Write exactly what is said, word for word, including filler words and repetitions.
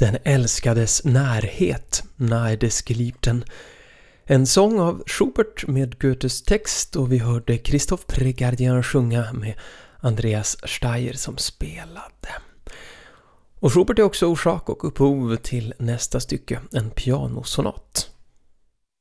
Den älskades närhet, nahe des Geliebten. En sång av Schubert med Goethes text, och vi hörde Christophe Prégardien sjunga med Andreas Steyr som spelade. Och Schubert är också orsak och upphov till nästa stycke, en pianosonat.